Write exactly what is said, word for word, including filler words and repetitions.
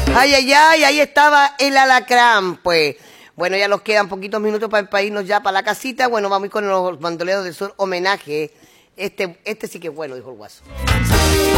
Ay, ay, ay, ahí estaba el alacrán, pues. Bueno, ya nos quedan poquitos minutos para, para irnos ya para la casita. Bueno, vamos a ir con los bandoleros del sur homenaje. Este, este sí que es bueno, dijo el guaso.